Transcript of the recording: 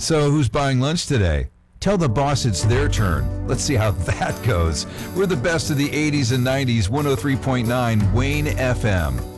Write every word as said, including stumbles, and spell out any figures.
So who's buying lunch today? Tell the boss it's their turn. Let's see how that goes. We're the best of the eighties and nineties, one oh three point nine Wayne F M.